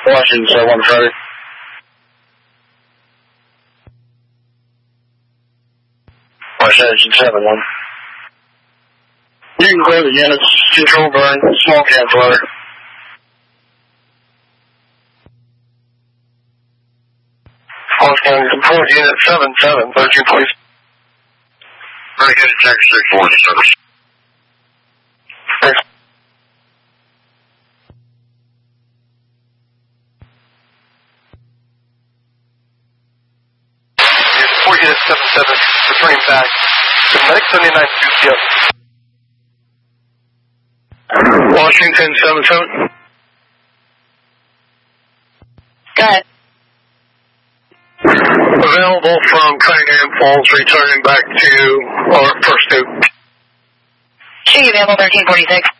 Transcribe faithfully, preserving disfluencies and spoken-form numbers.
Washington seven one Friday. Washington seven one. You can clear the units. Control burn. Small can flutter. Washington support unit seven seven. thirteen please. Very good. Attack six one service. Thanks. Support unit seven seven. Returning back to Medic seventy-nine two P M. Washington seven seven. Go ahead. Available from Cunningham Falls, returning back to our first two. She available thirteen forty-six.